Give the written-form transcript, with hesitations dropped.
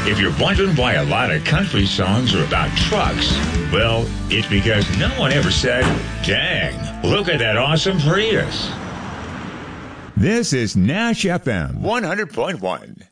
If you're wondering why a lot of country songs are about trucks, well, it's because no one ever said, dang, look at that awesome Prius. This is Nash FM 100.1.